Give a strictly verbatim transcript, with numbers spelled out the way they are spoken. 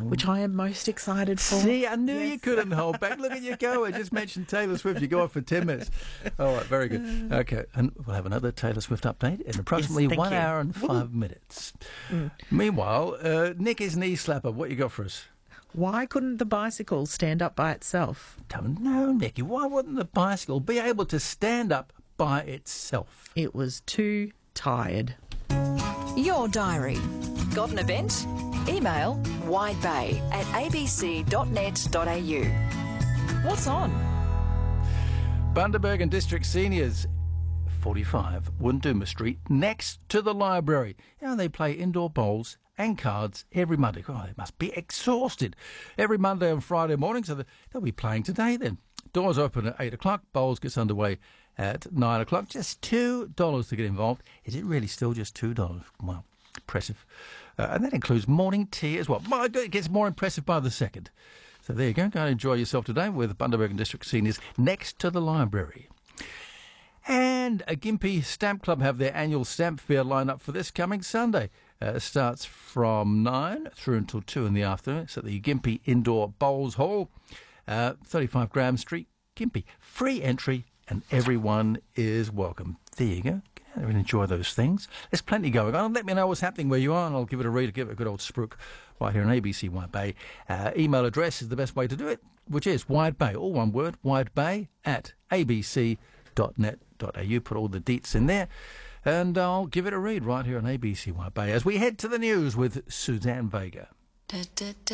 which I am most excited for. See, I knew Yes. you couldn't hold back. Look at you go. I just mentioned Taylor Swift. You go on for ten minutes. All right, very good. Okay, and we'll have another Taylor Swift update in approximately Yes, thank one you. hour and five minutes. Mm. Meanwhile, uh, Nicky's knee slapper. What you got for us? Why couldn't the bicycle stand up by itself? Don't know, Nicky. Why wouldn't the bicycle be able to stand up by itself? It was too tired. Your diary. Got an event? Email widebay at a b c dot net dot a u. What's on? Bundaberg and District Seniors, forty-five Wunduma Street, next to the library. You know, they play indoor bowls and cards every Monday. Oh, they must be exhausted. Every Monday and Friday morning, so they'll be playing today then. Doors open at eight o'clock. Bowls gets underway at nine o'clock. Just two dollars to get involved. Is it really still just two dollars? Wow, impressive. Uh, and that includes morning tea as well. My God, it gets more impressive by the second. So there you go. Go and enjoy yourself today with Bundaberg and District Seniors next to the library. And a Gympie Stamp Club have their annual stamp fair lined up for this coming Sunday. Uh, it starts from nine through until two in the afternoon. It's at the Gympie Indoor Bowls Hall, uh, thirty-five Graham Street, Gympie. Free entry and everyone is welcome. There you go. Get out there and enjoy those things. There's plenty going on. Let me know what's happening where you are and I'll give it a read, give it a good old spruik right here on A B C Wide Bay. Uh, email address is the best way to do it, which is Wide Bay, all one word, widebay at a b c dot net dot a u. Put all the deets in there and I'll give it a read right here on A B C Wide Bay as we head to the news with Suzanne Vega. Da, da, da.